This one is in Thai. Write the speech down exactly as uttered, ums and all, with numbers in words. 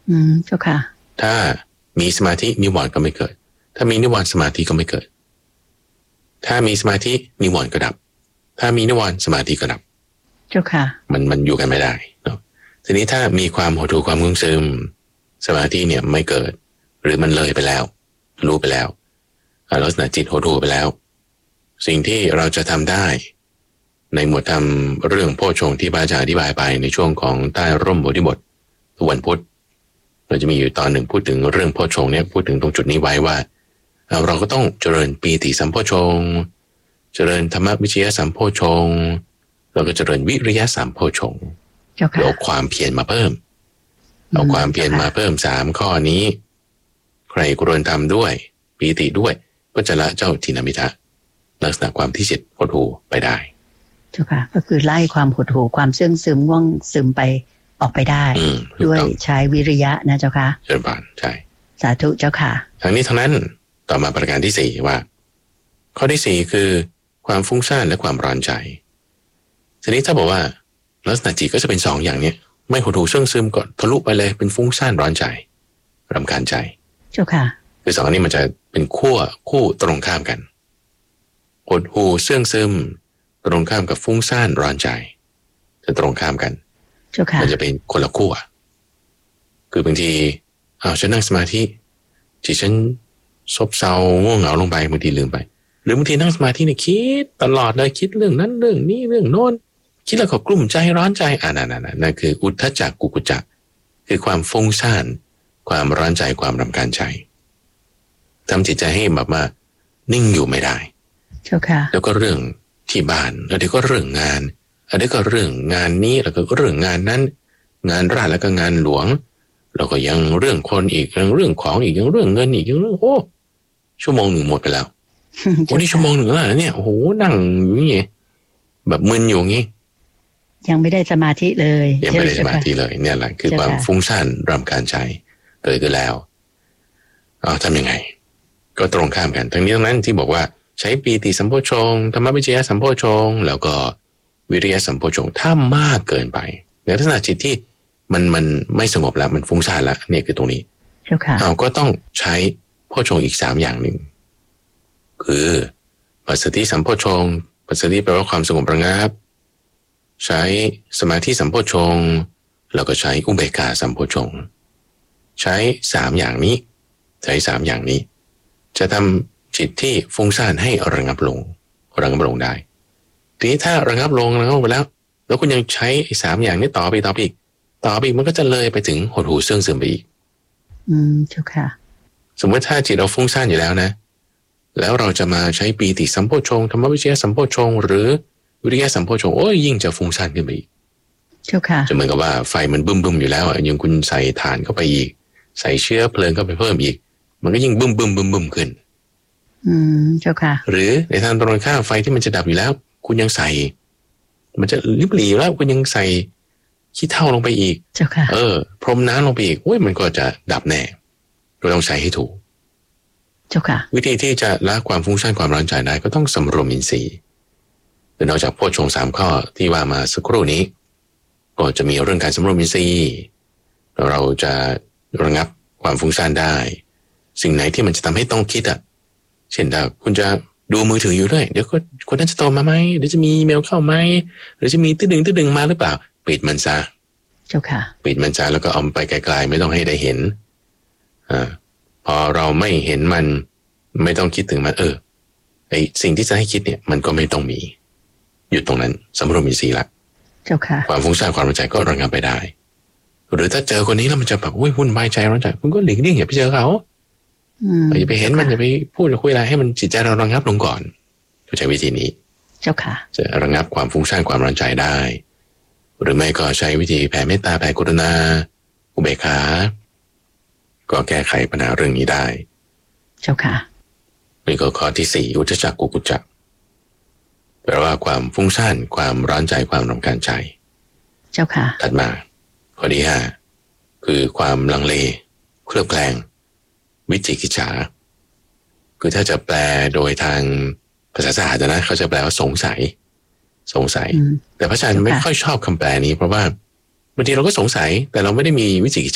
อืมเจ้าค่ะถ้ามีสมาธินิวรณ์ก็ไม่เกิดถ้ามีนิวรณ์สมาธิก็ไม่เกิดถ้ามีสมาธินิวรณ์ก็ดับถ้ามีนิวรณ์สมาธิก็ดับเจ้าค่ะมันมันอยู่กันไม่ได้เนาะทีนี้ถ้ามีความหดหู่ความงุ่มซึมสมาธิเนี่ยไม่เกิดหรือมันเลยไปแล้วรู้ไปแล้วลักษณะจิตหดหู่ไปแล้วสิ่งที่เราจะทำได้ในหมวดธรรมเรื่องโพชฌงค์ที่พระอาจารย์อธิบายไปในช่วงของใต้ร่มโพธิบททุกวันพุธเราจะมีอยู่ตอนหนึ่งพูดถึงเรื่องโพชฌงค์เนี่ยพูดถึงตรงจุดนี้ไว้ว่าเราก็ต้องเจริญปีติสัมโพชฌงค์เจริญธรรมวิจยะสัมโพชฌงค์เราก็เจริญวิริยะสัมโพชฌงค์เอาความเพียรมาเพิ่มเอาความเพียรมาเพิ่มสามข้อนี้ใครควรทำด้วยปีติด้วยก็จะละเจ้าทินมิทะลักษณะความที่จิตหดหู่ไปได้เจ้าค่ะก็คือไล่ความหดหู่ความเสื่องซึมง่วงซึมไปออกไปได้ด้วยใช้วิริยะนะเจ้าค่ะเจริญพรใช่สาธุเจ้าค่ะทั้งนี้ทั้งนั้นต่อมาประการที่สี่ว่าข้อที่สี่คือความฟุ้งซ่านและความร้อนใจทีนี้ถ้าบอกว่าลักษณะจิตก็จะเป็นสองอย่างเนี้ยไม่หดหู่เสื่องซึมก็ทะลุไปเลยเป็นฟุ้งซ่านร้อนใจรำคาญใจเจ้าค่ะคือสองอันนี้มันจะเป็นขั้วคู่ตรงข้ามกันหดหู่เสื่องซึมตรงข้ามกับฟุ้งซ่านร้อนใจจะตรงข้ามกันมันจะเป็นคนละขั้วคือบางทีอ้าวฉันนั่งสมาธิจิตฉันซบเซาง่วงเหงาลงไปบางทีลืมไปหรือบางทีนั่งสมาธิเนี่ยคิดตลอดเลยคิดเรื่องนั้นเรื่องนี้เรื่องโน้นคิดแล้วก็กลุ้มใจร้อนใจอ่านั่นนั่นนั่นคืออุทธัจจกุกุจจะคือความฟุ้งซ่านความร้อนใจความรำคาญใจทำจิตใจให้แบบว่านิ่งอยู่ไม่ได้เจ้าค่ะแล้วก็เรื่องที่บ้านแล้วเดี๋ยวก็เรื่องงานแล้วเดี๋ยวก็เรื่องงานนี้แล้วก็เรื่องงานนั้นงานราชแล้วก็งานหลวงแล้วก็ยังเรื่องคนอีกยังเรื่องของอีกยังเรื่องเงินอีกยังเรื่องโอ้ชั่วโมงหนึ่งหมดไปแล้ววันนี้ชั่วโมงหนึ่งแล้วเนี่ยโอ้โหนั่งอยู่อย่างเงี้ยแบบมึนอยู่อย่างงี้ยังไม่ได้สมาธิเลยยังไม่ได้สมาธิเลยเนี่ยแหละคือความฟุ้งซ่านรำคาญใจเกิดขึ้นแล้วเอาทำยังไงก็ตรงข้ามกันทั้งนี้ทั้งนั้นที่บอกว่าใช้ปีติสัมโพชฌงค์ธรรมวิจยะสัมโพชฌงค์แล้วก็วิริยะสัมโพชฌงค์ถ้ามากเกินไปในลักษณะจิตที่มันมันไม่สงบแล้วมันฟุ้งซ่านแล้วเนี่ยคือตรงนี้เราก็ต้องใช้โพชฌงค์อีกสามอย่างหนึ่งคือปัสสัทธิสัมโพชฌงค์ปัสสัทธิแปลว่าความสงบระงับใช้สมาธิสัมโพชฌงค์แล้วก็ใช้อุเบกขาสัมโพชฌงค์ใช้สามอย่างนี้ใช้สามอย่างนี้จะทำจิตที่ฟุ้งซ่านให้ระงับลงระงับลงได้ทีนี้ถ้าระงับลงระงับไปแล้วแล้วคุณยังใช้ไอ้สามอย่างนี้ต่อไปต่อไปอีกต่อไปอีกมันก็จะเลยไปถึงหดหู่เสื่องซึมไปอีกอืมเจ้าค่ะสมมติถ้าจิตเราฟุ้งซ่านอยู่แล้วนะแล้วเราจะมาใช้ปีติสัมโพชฌงค์ธรรมวิจยะสัมโพชฌงค์หรือวิริยะสัมโพชฌงค์โอ้ยยิ่งจะฟุ้งซ่านขึ้นไปอีกเจ้าค่ะจะเหมือนกับว่าไฟมันบึ้มบึ้มอยู่แล้วอ่ะยังคุณใส่ถ่านเข้าไปอีกใส่เชื้อเพลิงเข้าไปเพิ่มอีกมันก็ยิ่งบึ้มบึ้มบึ้มบึ้มขึ้นอืมเจ้าค่ะหรือในทางตรงข้ามไฟที่มันจะดับอยู่แล้วคุณยังใส่มันจะริบหรี่แล้วคุณยังใส่ขี้เถ้าลงไปอีกเจ้าค่ะเออพรมน้ำลงไปอีกโอ้ยมันก็จะดับแน่เราต้องใช้ให้ถูกเจ้าค่ะวิธีที่จะละความฟุ้งซ่านความร้อนใจได้ก็ต้องสำรวมอินทรีย์โดยนอกจากโพชฌงค์สามข้อที่ว่ามาสักครู่นี้ก็จะมีเรื่องการสำรวมอินทรีย์เราจะระงับความฟุ้งซ่านได้สิ่งไหนที่มันจะทำให้ต้องคิดอ่ะเช่นถ้าคุณจะดูมือถืออยู่ด้วยเดี๋ยวคนนั้นจะโทรมาไหมเดี๋ยวจะมีอีเมลเข้าไหมหรือจะมีตื้อดึงตื้อดึงมาหรือเปล่าปิดมันซะเจ้าค่ะปิดมันซะแล้วก็เอาไปไกลๆไม่ต้องให้ได้เห็นอ่าพอเราไม่เห็นมันไม่ต้องคิดถึงมันเออไอสิ่งที่จะให้คิดเนี่ยมันก็ไม่ต้องมีอยู่ตรงนั้นสำรวมอินทรีย์ละเจ้าค่ะความฟุ้งซ่านความร้อนใจก็ระงับไปได้หรือถ้าเจอคนนี้แล้วมันจะแบบอุ้ยวุ่นวายใจร้อนใจคุณก็หลีกเลี่ยงอย่าไปเจอเขาอย่าไปเห็นมันอย่าไปพูดคุยอะไรให้มันจิตใจเราระงับลงก่อนใช้วิธีนี้เจ้าค่ะจะระงับความฟุ้งซ่านความร้อนใจได้หรือไม่ก็ใช้วิธีแผ่เมตตาแผ่กรุณาอุเบกขาก็แก้ไขปัญหาเรื่องนี้ได้เจ้าค่ะนี่ก็ข้อที่สี่อุทธัจจกุกุจจะแปลว่าความฟุ้งซ่านความร้อนใจความรำคาญใจเจ้าค่ะถัดมาข้อที่ห้าคือความลังเลเคลือบแคลงวิจิกิจฉาคือถ้าจะแปลโดยทางภาษาศาสตร์นะเขาจะแปลว่าสงสัยสงสัยแต่พระอาจารย์ไม่ค่อยชอบคำแปลนี้เพราะว่าบางทีเราก็สงสัยแต่เราไม่ได้มีวิจิกิจ